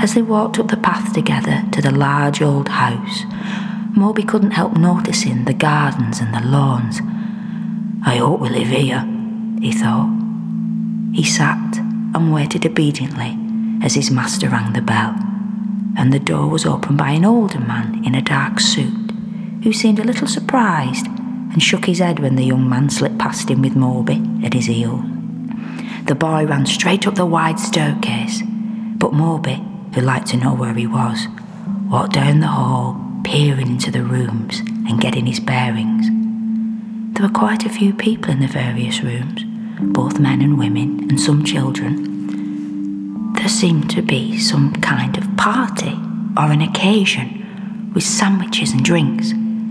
As they walked up the path together to the large old house, Moby couldn't help noticing the gardens and the lawns. "I hope we live here," he thought. He sat and waited obediently as his master rang the bell, and the door was opened by an older man in a dark suit, who seemed a little surprised and shook his head when the young man slipped past him with Moby at his heels. The boy ran straight up the wide staircase, but Moby, who liked to know where he was, walked down the hall, peering into the rooms and getting his bearings. There were quite a few people in the various rooms, both men and women and some children. There seemed to be some kind of party or an occasion with sandwiches and drinks.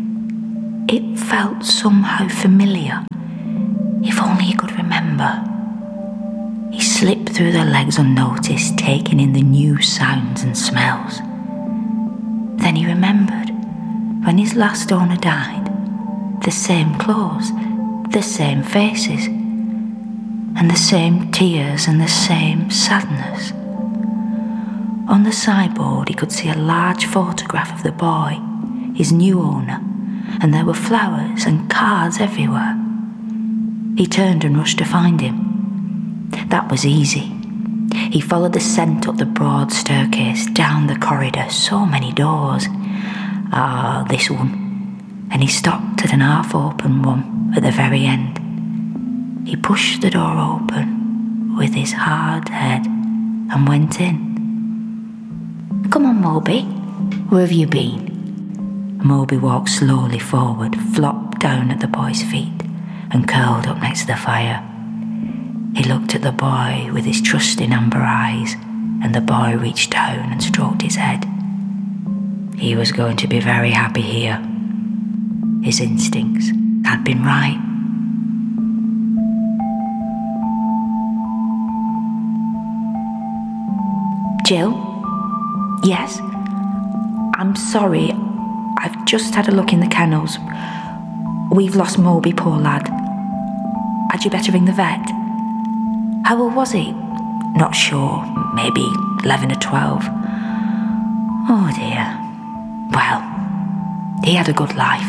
It felt somehow familiar, if only he could remember. He slipped through the legs unnoticed, taking in the new sounds and smells. Then he remembered, when his last owner died, the same clothes, the same faces, and the same tears and the same sadness. On the sideboard he could see a large photograph of the boy, his new owner, and there were flowers and cards everywhere. He turned and rushed to find him. That was easy. He followed the scent up the broad staircase, down the corridor, so many doors. This one. And he stopped at an half-open one at the very end. He pushed the door open with his hard head and went in. "Come on, Moby. Where have you been?" Moby walked slowly forward, flopped down at the boy's feet, and curled up next to the fire. He looked at the boy with his trusting amber eyes, and the boy reached down and stroked his head. He was going to be very happy here. His instincts had been right. "Jill? Yes? I'm sorry. I've just had a look in the kennels. We've lost Moby, poor lad. Had you better ring the vet?" "How old was he?" "Not sure. Maybe 11 or 12. Oh dear. Well, he had a good life.